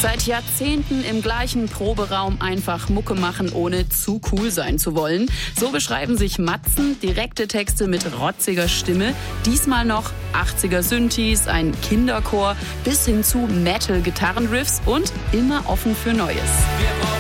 Seit Jahrzehnten im gleichen Proberaum einfach Mucke machen, ohne zu cool sein zu wollen. So beschreiben sich Matzen, direkte Texte mit rotziger Stimme. Diesmal noch 80er Synthes, ein Kinderchor bis hin zu Metal-Gitarrenriffs und immer offen für Neues.